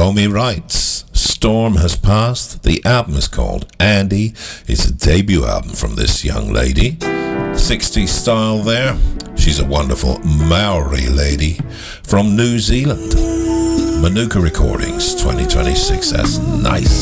Romy writes, Storm has passed. The album is called Andy. It's a debut album from this young lady. 60s style there. She's a wonderful Maori lady from New Zealand. Manuka Recordings 2026. That's nice.